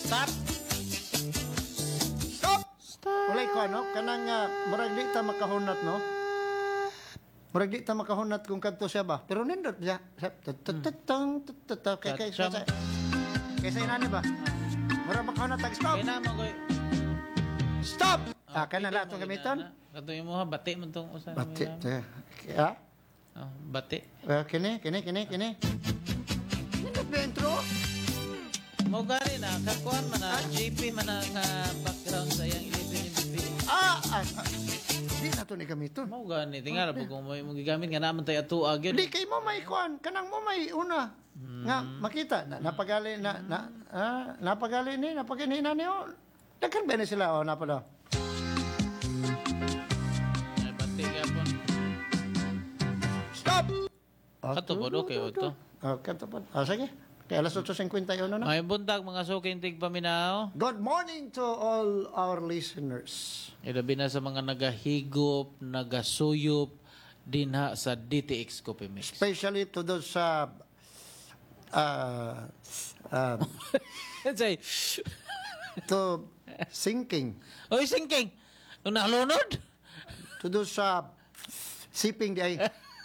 Stop! Stop! Walay ko, ano? Kanang, murag di ta makahunat, no? Murag di ta makahunat kung kanto siya ba? Pero nindot siya. Kaysa inani ba? Murag makahunat, stop! Kaya naman ko. Stop! Kana na itong gamiton? Kato yung mga bati mo itong usan. Bati. Ha? Bati. Kini. Nindot ba intro? Mo gani na, kakuan man na, JP man ang background sa iyang 11 MVP. Di na ito ni gamiton. Mo gani, tingala po kung may gigamit nga naman tayo ato agad. Di kay mo may kuan, kanang mo may una. Nga makita napagali napagali ni niyo. Daghan ba ni sila napala. Ay bati gyapon. Stop. Kato po okay to. Kato po. Sige. Kaya alas 8:51 na. May buntag mga sukintig paminaw. Good morning to all our listeners. Ilabi na sa mga nagahigop, nagasuyop dinha sa DTX Coffee Mix. Especially to those Say, to sinking. oy sinking. Nung nalunod? To those sipping di ay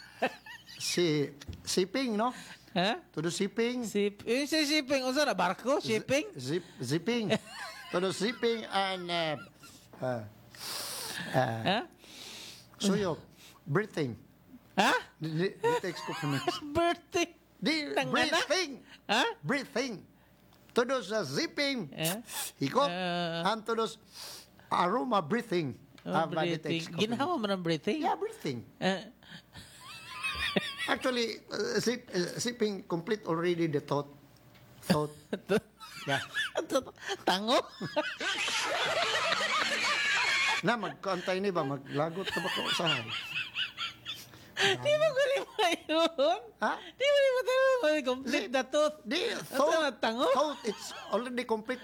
sipping, no? Ha? To the sipping. Yung si shipping, unsa na barko? Shipping? Zipping. To the zipping and Ha? suyok. Breathing. Ha? Text ko kami. Birthday. Di, Tangana? breathing. Ha? Breathing. To those zipping. Eh? Hikop. And to those aroma breathing. Breathing. Ginawa mo ng breathing? Yeah, breathing. Actually, sipping complete already the thought. Yeah. Tango? Na, magkantay ni ba? Maglagot ka ba ko usahan? Di mo ko lima yun? Ha? Di mo lima tayo complete the tooth. Di, Ano tango? thought, it's already complete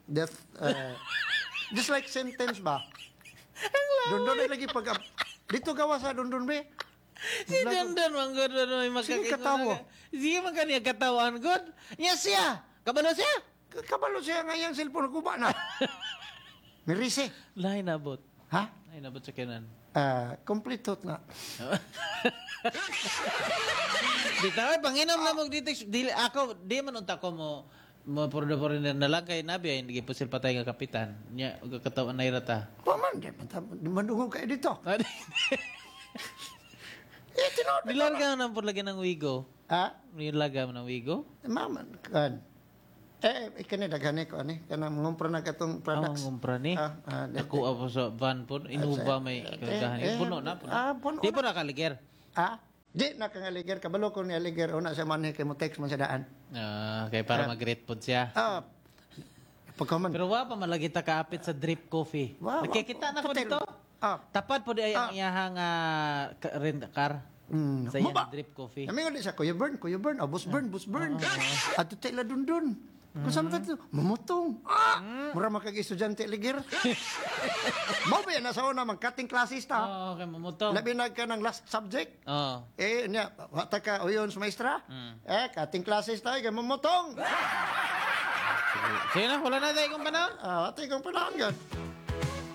just like sentence ba? Dundun ay lagi pag, dito gawa sa dundun be? Si Dandan, mang God, may Sige, makakita. katawa. Sige, man kaniya katawan, God. Yes, siya. Kabalo siya. Kabalo siya nga yung cellphone ko ba na? Mirise. Lain nabot. Ha? Lain nabot sa kanan. Complete thought na. Di tayo, panginom na mo dito. Di man unta ko mo puro na lang kay Nabi ay hindi pusil patay nga kapitan. Nya katawan na irata. Paman, di mandungog kayo dito. Nilarga mo na po lagi ng wigo. Ha? Nilarga mo ng wigo? Maman, kan. Ikani daghan ko ani kana ngumpra na katong products. Ngumpra ni. Ako ako sa van po. Inuba may kagahan. Puno na. Puno Di po nakaliger. Di nakangaliger kabalo ko ni aliger una sa man kay mo text man sa daan. Kay para mag-greet po siya. Pagkaman. Pero wa pa malagi ta kaapit sa drip coffee. Nakikita na ko dito. Tapat po di ay ang iyahang rent car. Sa iyang drip coffee. Namingon di siya, Kuya Bern, boss Bern. At ito tila dundun. Kung saan ito? Mamutong. Mura makag-estudyante ligir. Mau ba yan, nasa una, mag-cutting classes ta. Okay, mamutong. Labinag ka ng last subject. Niya, wata ka, uyon sa maestra. Cutting classes tayo, kaya mamutong. Sige na, wala na tayo kung panahon. Wata kong panahon yan.